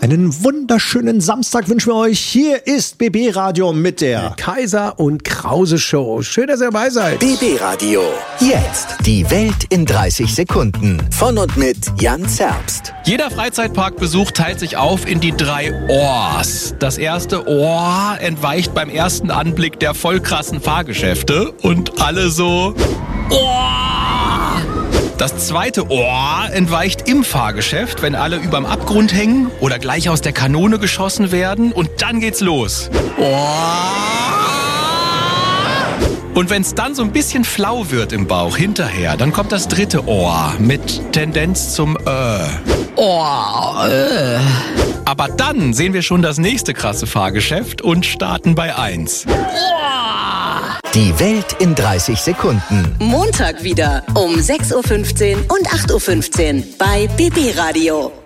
Einen wunderschönen Samstag wünschen wir euch. Hier ist BB Radio mit der Kaiser und Krause Show. Schön, dass ihr dabei seid. BB Radio. Jetzt die Welt in 30 Sekunden. Von und mit Jan Zerbst. Jeder Freizeitparkbesuch teilt sich auf in die 3 Ohrs. Das erste Ohr entweicht beim ersten Anblick der voll krassen Fahrgeschäfte und alle so Ohr. Das zweite Ohr entweicht im Fahrgeschäft, wenn alle überm Abgrund hängen oder gleich aus der Kanone geschossen werden und dann geht's los. Ohr. Und wenn es dann so ein bisschen flau wird im Bauch hinterher, dann kommt das dritte Ohr mit Tendenz zum Ohr. Aber dann sehen wir schon das nächste krasse Fahrgeschäft und starten bei 1. Die Welt in 30 Sekunden. Montag wieder um 6.15 Uhr und 8.15 Uhr bei BB Radio.